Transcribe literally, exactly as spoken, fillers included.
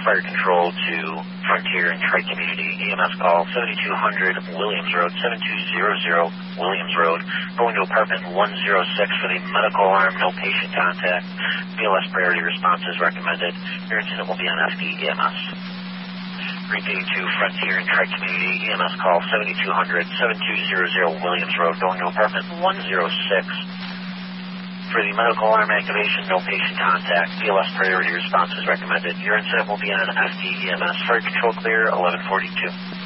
Fire Control to Frontier and Tri-Community. E M S call seventy-two hundred Williams Road, seventy-two hundred Williams Road. Going to apartment one oh six for the medical alarm, no patient contact. B L S priority response is recommended. Your incident will be on F D E M S. Repeating to Frontier and Tri-Community. E M S call seventy-two hundred, seventy-two hundred Williams Road. Going to apartment one oh six. For the medical alarm activation, no patient contact. B L S priority response is recommended. Your incident will be on F D E M S. Fire Control clear, eleven forty-two.